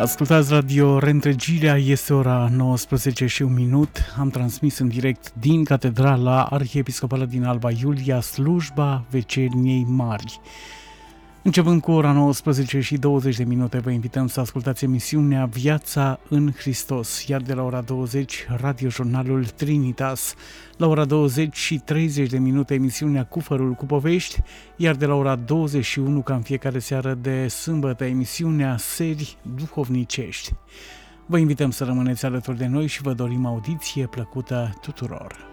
Ascultați Radio Reîntregirea, este ora 19 și un minut. Am transmis în direct din Catedrala Arhiepiscopală din Alba Iulia slujba Vecerniei Mari. Începând cu ora 19 și 20 de minute, vă invităm să ascultați emisiunea Viața în Hristos, iar de la ora 20, radiojurnalul Trinitas, la ora 20 și 30 de minute, emisiunea Cufărul cu povești, iar de la ora 21, ca în fiecare seară de sâmbătă, emisiunea Seri duhovnicești. Vă invităm să rămâneți alături de noi și vă dorim audiție plăcută tuturor.